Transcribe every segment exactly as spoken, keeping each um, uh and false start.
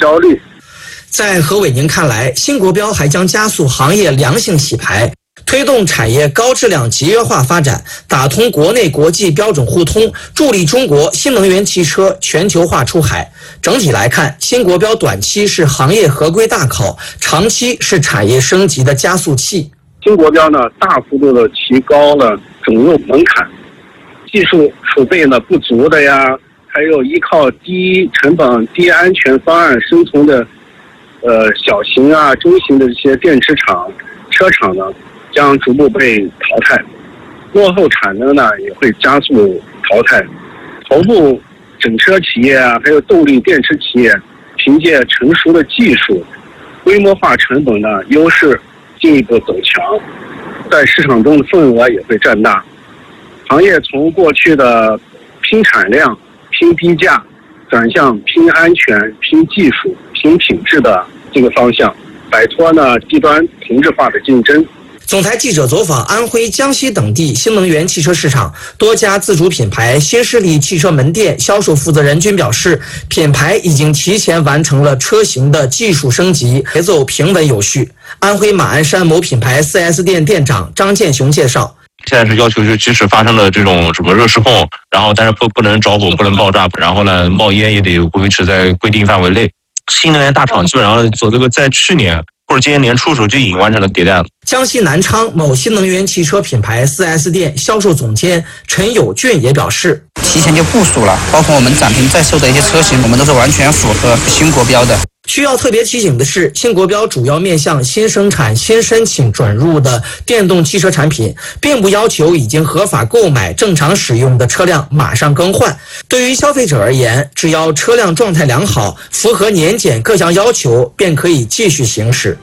焦虑。 在何伟宁看来，新国标还将加速行业良性洗牌，推动产业高质量集约化发展，打通国内国际标准互通，助力中国新能源汽车全球化出海。整体来看，新国标短期是行业合规大考，长期是产业升级的加速器。 新国标呢，大幅度的提高了准入门槛，技术储备呢不足的呀，还有依靠低成本、低安全方案生存的，呃小型啊、中型的这些电池厂、车厂呢，将逐步被淘汰，落后产能呢也会加速淘汰，头部整车企业啊，还有动力电池企业，凭借成熟的技术、规模化成本的优势，进一步走强，在市场中的份额也会占大。行业从过去的拼产量、拼低价，转向拼安全、拼技术、拼品质的这个方向，摆脱呢低端同质化的竞争。 总台记者走访安徽、江西等地新能源汽车市场，多家自主品牌、新势力汽车门店销售负责人均表示，品牌已经提前完成了车型的技术升级，节奏平稳有序。安徽马鞍山某品牌 四 S 店店长张建雄介绍， 现在是要求，就即使发生了这种什么热失控，然后但是不不能着火，不能爆炸，然后呢冒烟也得维持在规定范围内。新能源大厂基本上做这个，在去年或者今年年初时候就已经完成了迭代了。 江西南昌某新能源汽车品牌 四 S 店销售总监陈友俊也表示， 提前就部署了，包括我们展厅在售的一些车型，我们都是完全符合新国标的。 需要特别提醒的是，新国标主要面向新生产、新申请准入的电动汽车产品，并不要求已经合法购买、正常使用的车辆马上更换。对于消费者而言，只要车辆状态良好，符合年检各项要求，便可以继续行驶。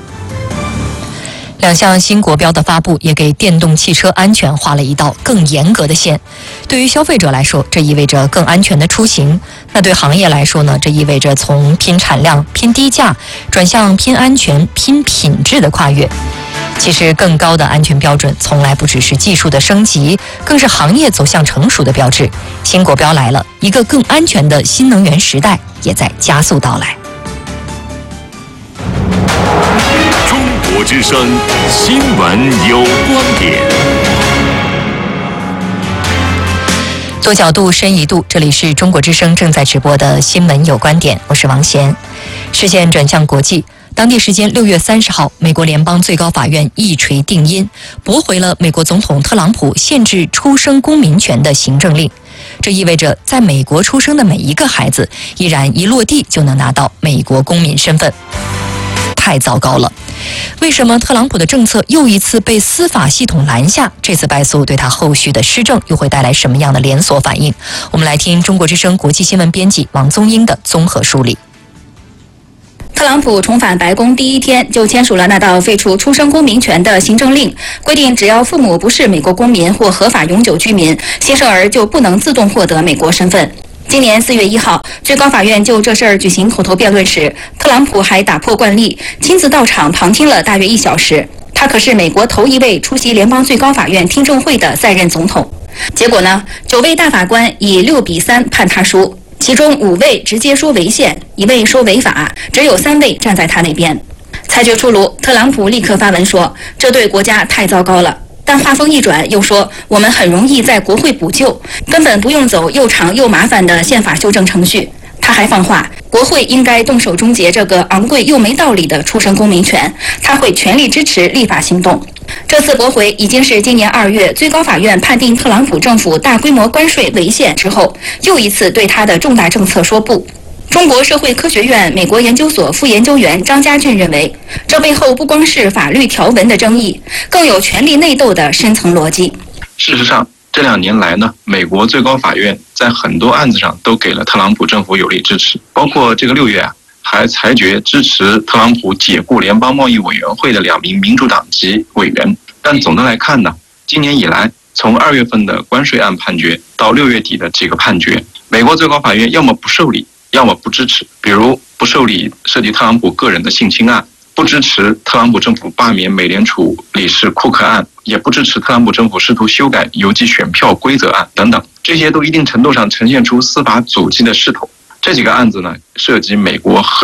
两项新国标的发布也给电动汽车安全画了一道更严格的线。对于消费者来说，这意味着更安全的出行；那对行业来说呢，这意味着从拼产量、拼低价转向拼安全、拼品质的跨越。其实，更高的安全标准从来不只是技术的升级，更是行业走向成熟的标志。新国标来了，一个更安全的新能源时代也在加速到来。 中国之声新闻有观点， 多角度深一度，这里是中国之声正在直播的新闻有观点，我是王贤。视线转向国际，当地时间六月三十号，美国联邦最高法院一锤定音，驳回了美国总统特朗普限制出生公民权的行政令。这意味着在美国出生的每一个孩子，依然一落地就能拿到美国公民身份。太糟糕了！为什么特朗普的政策又一次被司法系统拦下？这次败诉对他后续的施政又会带来什么样的连锁反应？我们来听中国之声国际新闻编辑王宗英的综合梳理。 特朗普重返白宫第一天就签署了那道废除出生公民权的行政令，规定只要父母不是美国公民或合法永久居民，新生儿就不能自动获得美国身份。今年四月一号，最高法院就这事儿举行口头辩论时，特朗普还打破惯例，亲自到场旁听了大约一小时。他可是美国头一位出席联邦最高法院听证会的在任总统。结果呢，九位大法官以六比三判他输，其中五位直接说违宪，一位说违法，只有三位站在他那边。裁决出炉，特朗普立刻发文说，这对国家太糟糕了。但话锋一转，又说我们很容易在国会补救，根本不用走又长又麻烦的宪法修正程序。他还放话，国会应该动手终结这个昂贵又没道理的出生公民权，他会全力支持立法行动。这次驳回已经是今年二月最高法院判定特朗普政府大规模关税违宪之后，又一次对他的重大政策说不。中国社会科学院美国研究所副研究员张家俊认为，这背后不光是法律条文的争议，更有权力内斗的深层逻辑。 事实上，这两年来呢，美国最高法院在很多案子上都给了特朗普政府有力支持，包括这个六月啊，还裁决支持特朗普解雇联邦贸易委员会的两名民主党籍委员。但总的来看呢，今年以来，从二月份的关税案判决到六月底的几个判决，美国最高法院要么不受理，要么不支持。比如不受理涉及特朗普个人的性侵案，不支持特朗普政府罢免美联储理事库克案，也不支持特朗普政府试图修改邮寄选票规则案等等，这些都一定程度上呈现出司法阻击的势头。这几个案子呢，涉及美国核